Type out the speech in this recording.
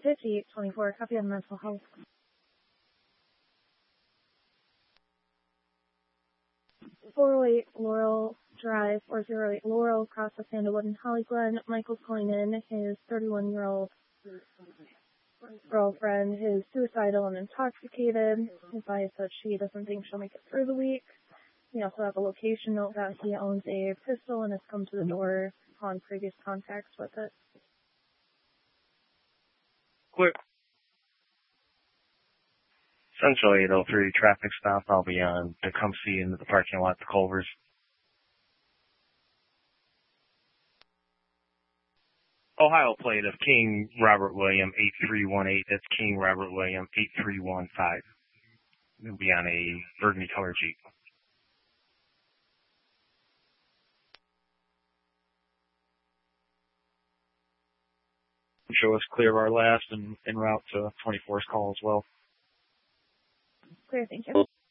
5824, copy on mental health. 408 Laurel Drive, 408 Laurel, across the Sandalwood and Holly Glen. Michael's calling in. His 31-year-old girlfriend is suicidal and intoxicated. Advised that she doesn't think she'll make it through the week. We also have a location note that he owns a pistol and has come to the door upon previous contacts with it. Clear. Central 803 traffic stop. I'll be on Tecumseh into the parking lot to Culver's. Ohio plate of King Robert William 8318. That's King Robert William 8315. It'll be on a burgundy color Jeep. Show us clear of our last and en route to 24's call as well. Clear, thank you.